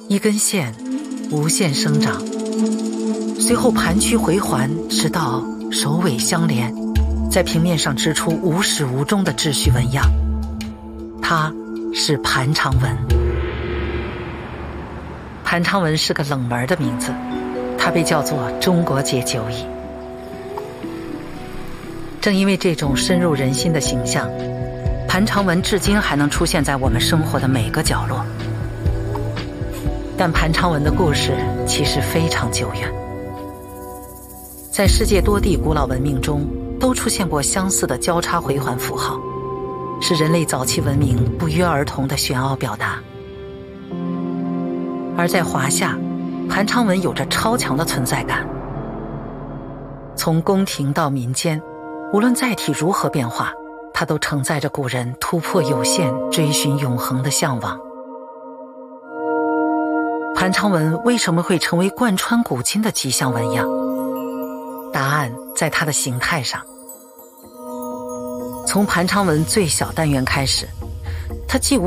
一根线无限生长，随后盘曲回环，直到首尾相连，在平面上织出无始无终的秩序纹样。它是盘长纹。盘长纹是个冷门的名字，它被叫做中国结9乙。正因为这种深入人心的形象，盘长纹至今还能出现在我们生活的每个角落。但盘长纹的故事其实非常久远，在世界多地古老文明中都出现过相似的交叉回环符号，是人类早期文明不约而同的玄奥表达。而在华夏，盘长纹有着超强的存在感。从宫廷到民间，无论载体如何变化，它都承载着古人突破有限、追寻永恒的向往。盘长纹为什么会成为贯穿古今的吉祥纹样？答案在它的形态上。从盘长纹最小单元开始，它既无